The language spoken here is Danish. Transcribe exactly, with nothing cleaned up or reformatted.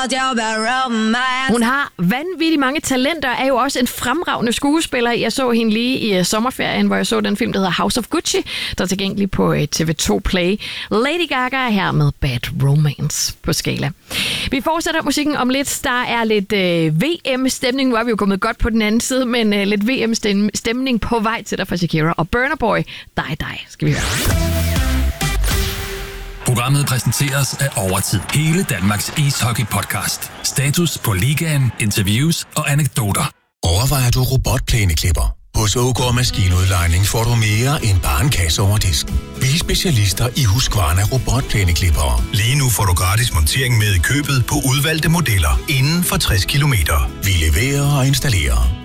Hun har vanvittigt mange talenter, er jo også en fremragende skuespiller. Jeg så hende lige i sommerferien, hvor jeg så den film, der hedder House of Gucci, der er tilgængelig på T V to Play. Lady Gaga er her med Bad Romance på skala. Vi fortsætter musikken om lidt. Der er lidt øh, V M-stemning. Nu er vi jo kommet godt på den anden side, men øh, lidt V M-stemning på vej til dig fra Shakira. Og Burna Boy, dig, dig, skal vi høre. Programmet præsenteres af Overtid. Hele Danmarks ishockey-podcast. Status på ligaen, interviews og anekdoter. Overvejer du robotplæneklipper? Hos Ågaard Maskinudlejning får du mere end bare en kasse over disken. Vi er specialister i Husqvarna robotplæneklippere. Lige nu får du gratis montering med i købet på udvalgte modeller inden for tres kilometer. Vi leverer og installerer.